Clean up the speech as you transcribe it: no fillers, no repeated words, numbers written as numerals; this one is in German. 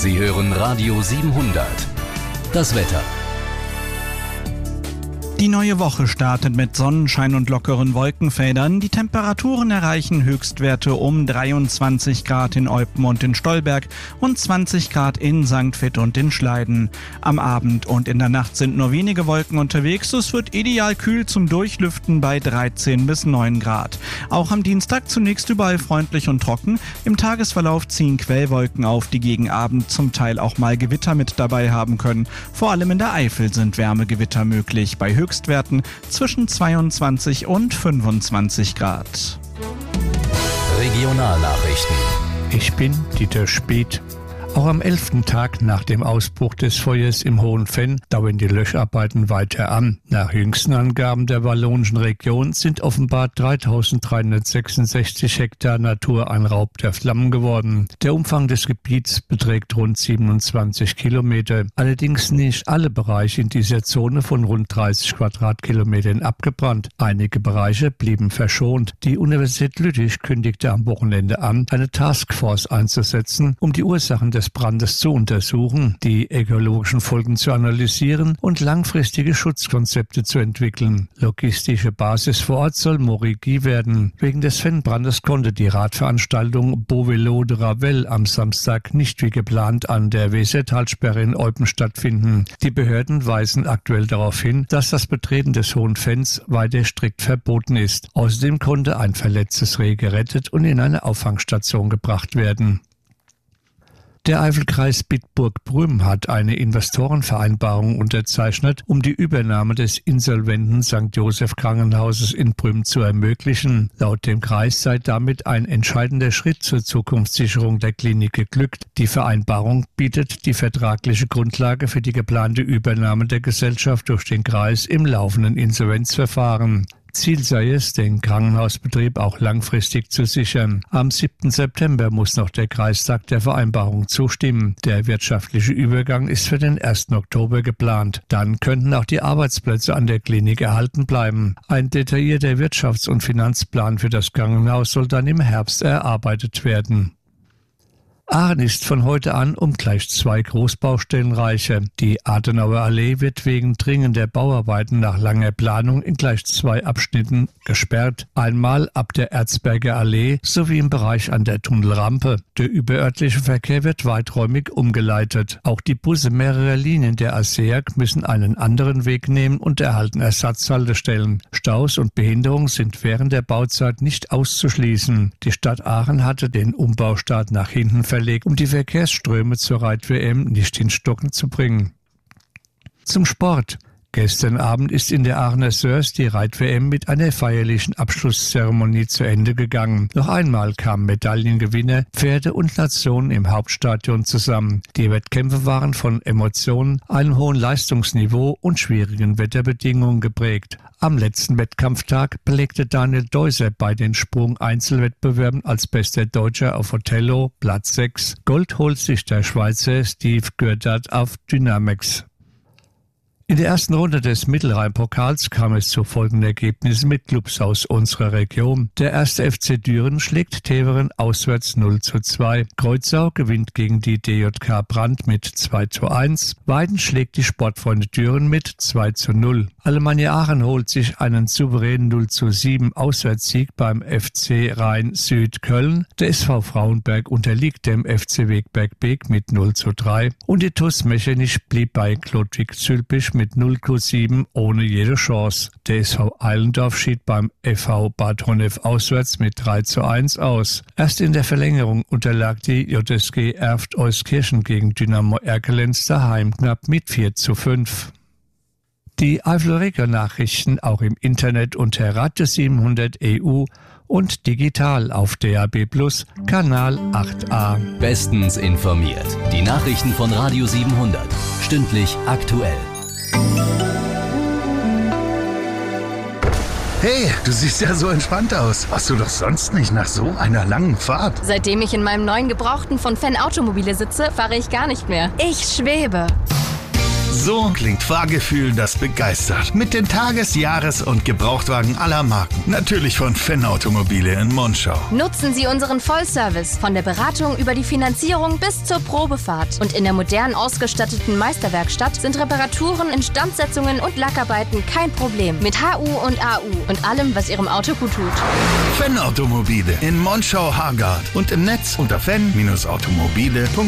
Sie hören Radio 700. Das Wetter. Die neue Woche startet mit Sonnenschein und lockeren Wolkenfeldern. Die Temperaturen erreichen Höchstwerte um 23 Grad in Eupen und in Stolberg und 20 Grad in St. Vith und in Schleiden. Am Abend und in der Nacht sind nur wenige Wolken unterwegs. Es wird ideal kühl zum Durchlüften bei 13 bis 9 Grad. Auch am Dienstag zunächst überall freundlich und trocken. Im Tagesverlauf ziehen Quellwolken auf, die gegen Abend zum Teil auch mal Gewitter mit dabei haben können. Vor allem in der Eifel sind Wärmegewitter möglich. Bei Höchstwerten zwischen 22 und 25 Grad. Regionalnachrichten. Ich bin Dieter Speth. Auch am 11. Tag nach dem Ausbruch des Feuers im Hohen Venn dauern die Löscharbeiten weiter an. Nach jüngsten Angaben der wallonischen Region sind offenbar 3.366 Hektar Natur ein Raub der Flammen geworden. Der Umfang des Gebiets beträgt rund 27 Kilometer. Allerdings nicht alle Bereiche in dieser Zone von rund 30 Quadratkilometern abgebrannt. Einige Bereiche blieben verschont. Die Universität Lüttich kündigte am Wochenende an, eine Taskforce einzusetzen, um die Ursachen des Brandes zu untersuchen, die ökologischen Folgen zu analysieren und langfristige Schutzkonzepte zu entwickeln. Logistische Basis vor Ort soll Morigi werden. Wegen des Fennbrandes konnte die Radveranstaltung Beauvelo de Ravel am Samstag nicht wie geplant an der Wesertalsperre in Eupen stattfinden. Die Behörden weisen aktuell darauf hin, dass das Betreten des Hohen Venns weiter strikt verboten ist. Außerdem konnte ein verletztes Reh gerettet und in eine Auffangstation gebracht werden. Der Eifelkreis Bitburg-Prüm hat eine Investorenvereinbarung unterzeichnet, um die Übernahme des insolventen St. Joseph Krankenhauses in Prüm zu ermöglichen. Laut dem Kreis sei damit ein entscheidender Schritt zur Zukunftssicherung der Klinik geglückt. Die Vereinbarung bietet die vertragliche Grundlage für die geplante Übernahme der Gesellschaft durch den Kreis im laufenden Insolvenzverfahren. Ziel sei es, den Krankenhausbetrieb auch langfristig zu sichern. Am 7. September muss noch der Kreistag der Vereinbarung zustimmen. Der wirtschaftliche Übergang ist für den 1. Oktober geplant. Dann könnten auch die Arbeitsplätze an der Klinik erhalten bleiben. Ein detaillierter Wirtschafts- und Finanzplan für das Krankenhaus soll dann im Herbst erarbeitet werden. Aachen ist von heute an um gleich 2 Großbaustellen reicher. Die Adenauer Allee wird wegen dringender Bauarbeiten nach langer Planung in gleich 2 Abschnitten gesperrt. Einmal ab der Erzberger Allee sowie im Bereich an der Tunnelrampe. Der überörtliche Verkehr wird weiträumig umgeleitet. Auch die Busse mehrerer Linien der ASEAG müssen einen anderen Weg nehmen und erhalten Ersatzhaltestellen. Staus und Behinderungen sind während der Bauzeit nicht auszuschließen. Die Stadt Aachen hatte den Umbaustart nach hinten verlegt, um die Verkehrsströme zur Reit-WM nicht in Stocken zu bringen. Zum Sport. Gestern Abend ist in der Aachener Sörs die Reit-WM mit einer feierlichen Abschlusszeremonie zu Ende gegangen. Noch einmal kamen Medaillengewinner, Pferde und Nationen im Hauptstadion zusammen. Die Wettkämpfe waren von Emotionen, einem hohen Leistungsniveau und schwierigen Wetterbedingungen geprägt. Am letzten Wettkampftag belegte Daniel Deuser bei den Sprung-Einzelwettbewerben als bester Deutscher auf Othello Platz 6. Gold holt sich der Schweizer Steve Gürdat auf Dynamex. In der ersten Runde des Mittelrhein-Pokals kam es zu folgenden Ergebnissen mit Clubs aus unserer Region. Der 1. FC Düren schlägt Teveren auswärts 0:2. Kreuzau gewinnt gegen die DJK Brand mit 2:1. Weiden schlägt die Sportfreunde Düren mit 2:0. Alemannia Aachen holt sich einen souveränen 0:7 Auswärtssieg beim FC Rhein-Süd Köln. Der SV Frauenberg unterliegt dem FC Wegberg Beek mit 0:3. Und die TuS Mechernich blieb bei Klodwig Zülpich mit 0:7 ohne jede Chance. Der SV Eilendorf schied beim FV Bad Honnef auswärts mit 3:1 aus. Erst in der Verlängerung unterlag die JSG Erft Euskirchen gegen Dynamo Erkelenz daheim knapp mit 4:5. Die Eifel-Region-Nachrichten auch im Internet unter Radio 700 EU und digital auf DAB+ Kanal 8a. Bestens informiert. Die Nachrichten von Radio 700. Stündlich aktuell. Hey, du siehst ja so entspannt aus. Warst du doch sonst nicht nach so einer langen Fahrt? Seitdem ich in meinem neuen Gebrauchten von Fenn Automobile sitze, fahre ich gar nicht mehr. Ich schwebe. So klingt Fahrgefühl, das begeistert. Mit den Tages-, Jahres- und Gebrauchtwagen aller Marken. Natürlich von Fenn Automobile in Monschau. Nutzen Sie unseren Vollservice von der Beratung über die Finanzierung bis zur Probefahrt. Und in der modern ausgestatteten Meisterwerkstatt sind Reparaturen, Instandsetzungen und Lackarbeiten kein Problem. Mit HU und AU und allem, was Ihrem Auto gut tut. Fenn Automobile in Monschau-Hargard und im Netz unter fenn-automobile.de.